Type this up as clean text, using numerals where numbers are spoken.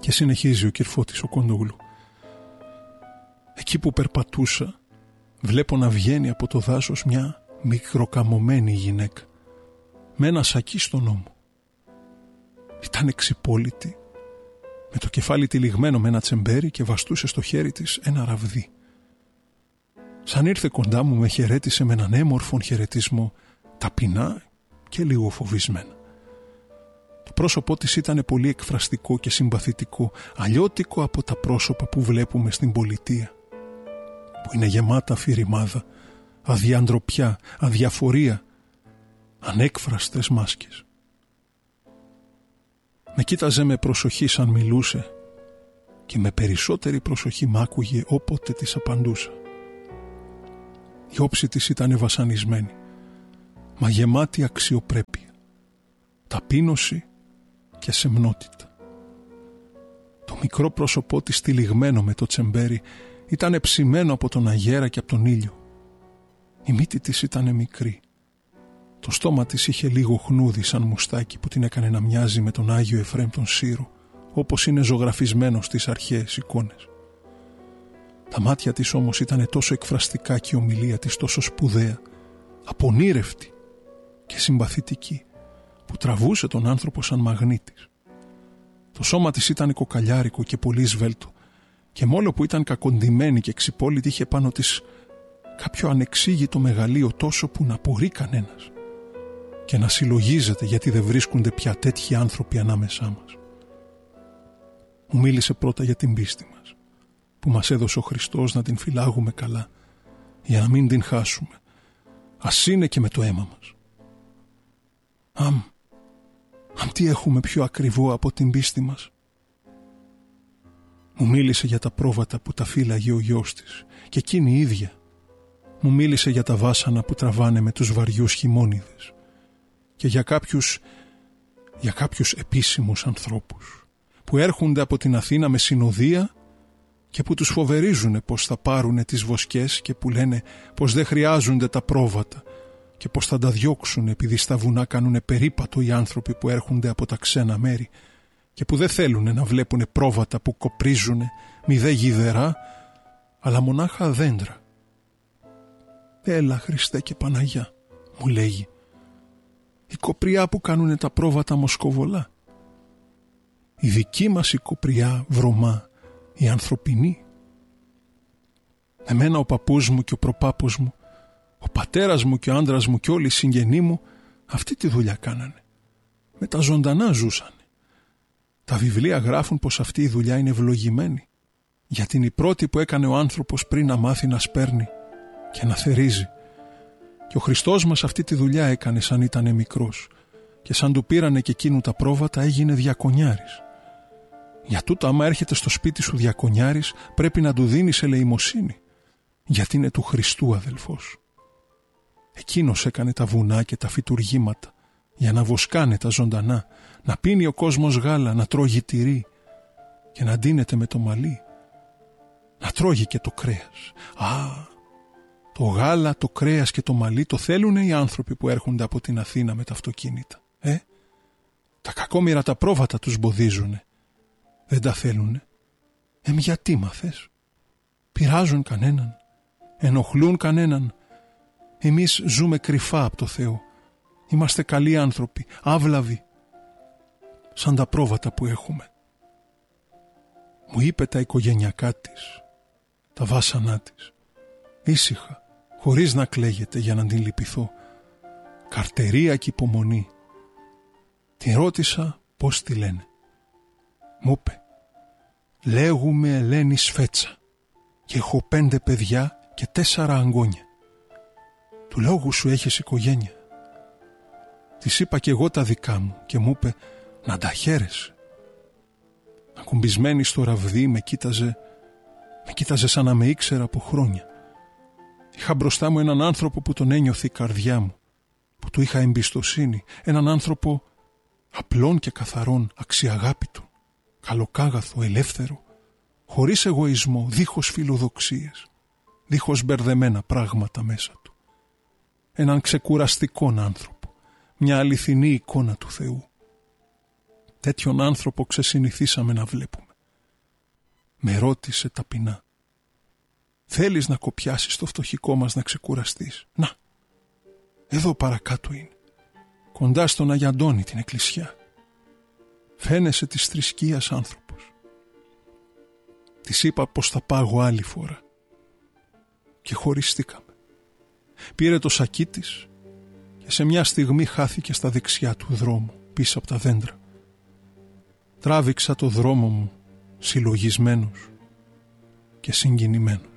Και συνεχίζει ο Κυρφώτης ο Κοντόγλου. Εκεί που περπατούσα, βλέπω να βγαίνει από το δάσος μια μικροκαμωμένη γυναίκα με ένα σακί στον ώμο. Ήταν εξυπόλυτη, με το κεφάλι τυλιγμένο με ένα τσεμπέρι και βαστούσε στο χέρι της ένα ραβδί. Σαν ήρθε κοντά μου με χαιρέτησε με έναν έμορφον χαιρετισμό, ταπεινά και λίγο φοβισμένα. Το πρόσωπό της ήταν πολύ εκφραστικό και συμπαθητικό, αλλιώτικο από τα πρόσωπα που βλέπουμε στην πολιτεία, που είναι γεμάτα αφηρημάδα, αδιαντροπιά, αδιαφορία, ανέκφραστες μάσκες. Με κοίταζε με προσοχή σαν μιλούσε και με περισσότερη προσοχή μ' άκουγε όποτε της απαντούσα. Η όψη της ήταν βασανισμένη, μα γεμάτη αξιοπρέπεια, ταπείνωση και σεμνότητα. Το μικρό πρόσωπό της τυλιγμένο με το τσεμπέρι ήταν ψημένο από τον αγέρα και από τον ήλιο. Η μύτη της ήταν μικρή. Το στόμα της είχε λίγο χνούδι σαν μουστάκι που την έκανε να μοιάζει με τον Άγιο Εφραίμ τον Σύρο, όπως είναι ζωγραφισμένο στις αρχαίες εικόνες. Τα μάτια της όμως ήταν τόσο εκφραστικά και η ομιλία της τόσο σπουδαία, απονήρευτη και συμπαθητική, που τραβούσε τον άνθρωπο σαν μαγνήτης. Το σώμα της ήταν κοκαλιάρικο και πολύ σβέλτο και μόλο που ήταν κακοντημένη και ξυπόλυτη είχε πάνω της κάποιο ανεξήγητο μεγαλείο τόσο που να απορεί κανένας και να συλλογίζεται γιατί δεν βρίσκονται πια τέτοιοι άνθρωποι ανάμεσά μας. Μου μίλησε πρώτα για την πίστη μας, που μας έδωσε ο Χριστός να την φυλάγουμε καλά για να μην την χάσουμε, ας είναι και με το αίμα μας. Αμ, τι έχουμε πιο ακριβό από την πίστη μας. Μου μίλησε για τα πρόβατα που τα φύλαγε ο γιος της και εκείνη η ίδια. Μου μίλησε για τα βάσανα που τραβάνε με τους βαριούς χειμώνιδες και για κάποιους επίσημους ανθρώπους που έρχονται από την Αθήνα με συνοδεία και που τους φοβερίζουν πως θα πάρουνε τις βοσκές και που λένε πως δεν χρειάζονται τα πρόβατα και πως θα τα διώξουν επειδή στα βουνά κάνουνε περίπατο οι άνθρωποι που έρχονται από τα ξένα μέρη και που δεν θέλουν να βλέπουν πρόβατα που κοπρίζουν μη δε γιδερά αλλά μονάχα δέντρα. «Έλα Χριστέ και Παναγιά», μου λέγει, «η κοπριά που κάνουνε τα πρόβατα μοσκοβολά. Η δική μας η κοπριά βρωμά, η ανθρωπινή. Εμένα ο παππούς μου και ο προπάπος μου, ο πατέρας μου και ο άντρας μου και όλοι οι συγγενείς μου αυτή τη δουλειά κάνανε. Με τα ζωντανά ζούσανε. Τα βιβλία γράφουν πως αυτή η δουλειά είναι ευλογημένη, γιατί είναι η πρώτη που έκανε ο άνθρωπος πριν να μάθει να σπέρνει και να θερίζει. Και ο Χριστός μας αυτή τη δουλειά έκανε σαν ήτανε μικρός και σαν του πήρανε και εκείνου τα πρόβατα έγινε διακονιάρης. Για τούτο άμα έρχεται στο σπίτι σου διακονιάρης πρέπει να του δίνεις ελεημοσύνη, γιατί είναι του Χριστού αδελφός. Εκείνος έκανε τα βουνά και τα φυτουργήματα για να βοσκάνε τα ζωντανά, να πίνει ο κόσμος γάλα, να τρώγει τυρί και να ντύνεται με το μαλλί, να τρώγει και το κρέας. Το γάλα, το κρέας και το μαλλί το θέλουνε οι άνθρωποι που έρχονται από την Αθήνα με τα αυτοκίνητα. Τα κακόμοιρα τα πρόβατα τους μποδίζουνε. Δεν τα θέλουνε. Γιατί μαθες? Πειράζουν κανέναν, ενοχλούν κανέναν. Εμείς ζούμε κρυφά από το Θεό. Είμαστε καλοί άνθρωποι, άβλαβοι, σαν τα πρόβατα που έχουμε. Μου είπε τα οικογενειακά της, τα βάσανά της, ήσυχα, χωρίς να κλαίγεται για να την λυπηθώ, καρτερία και υπομονή. Την ρώτησα πώς τη λένε. Μου είπε, λέγουμε Ελένη Σφέτσα και έχω 5 παιδιά και 4 αγγόνια. Του λόγου σου έχεις οικογένεια? Της είπα και εγώ τα δικά μου και μου είπε να τα χαίρεσαι. Ακουμπισμένη στο ραβδί με κοίταζε σαν να με ήξερα από χρόνια. Είχα μπροστά μου έναν άνθρωπο που τον ένιωθε η καρδιά μου, που του είχα εμπιστοσύνη, έναν άνθρωπο απλών και καθαρών, αξιαγάπητον, καλοκάγαθο, ελεύθερο, χωρίς εγωισμό, δίχως φιλοδοξίες, δίχως μπερδεμένα πράγματα μέσα του. Έναν ξεκουραστικόν άνθρωπο, μια αληθινή εικόνα του Θεού. Τέτοιον άνθρωπο ξεσυνηθίσαμε να βλέπουμε. Με ρώτησε ταπεινά. Θέλεις να κοπιάσεις το φτωχικό μας να ξεκουραστείς? Να, εδώ παρακάτω είναι, κοντά στον Αγιαντώνη την εκκλησιά. Φαίνεσαι της θρησκείας άνθρωπος. Της είπα πως θα πάγω άλλη φορά και χωριστήκαμε. Πήρε το σακί της και σε μια στιγμή χάθηκε στα δεξιά του δρόμου πίσω από τα δέντρα. Τράβηξα το δρόμο μου συλλογισμένος και συγκινημένος.